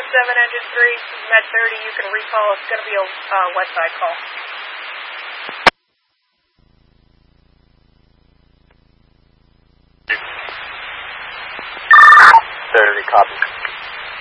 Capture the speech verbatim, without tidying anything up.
seven engine three, Med thirty, you can recall. It's going to be a uh, west side call. thirty, copy.